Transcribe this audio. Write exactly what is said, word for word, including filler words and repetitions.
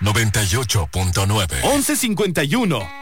noventa y ocho punto nueve. once cincuenta y uno,